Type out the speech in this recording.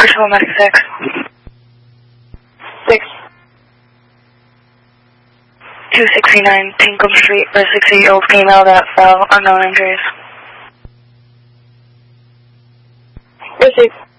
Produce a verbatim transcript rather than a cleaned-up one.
Crystal Medic six. six. two sixty-nine Tinkham Street, a sixty-year-old female that fell, unknown injuries. Received.